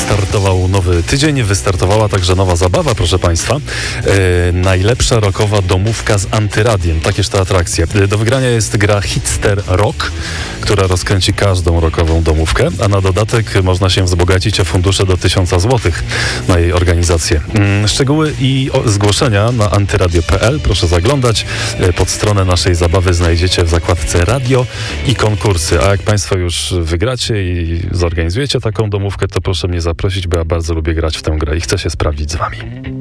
Wystartował nowy tydzień, wystartowała także nowa zabawa, proszę Państwa. Najlepsza rockowa domówka z antyradiem. Takież to atrakcje. Do wygrania jest gra Hitster Rock, która rozkręci każdą rockową domówkę, a na dodatek można się wzbogacić o fundusze do 1000 zł na jej organizację. Szczegóły i zgłoszenia na antyradio.pl. Proszę zaglądać. Pod stronę naszej zabawy znajdziecie w zakładce radio i konkursy. A jak Państwo już wygracie i zorganizujecie taką domówkę, to proszę mnie zaprosić, bo ja bardzo lubię grać w tę grę i chcę się sprawdzić z Wami.